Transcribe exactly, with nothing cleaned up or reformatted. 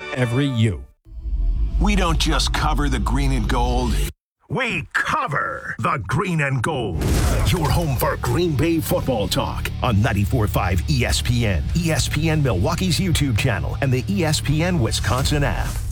every U. We don't just cover the green and gold. We cover the green and gold. Your home for Green Bay football talk on ninety-four point five E S P N, E S P N Milwaukee's YouTube channel, and the E S P N Wisconsin app.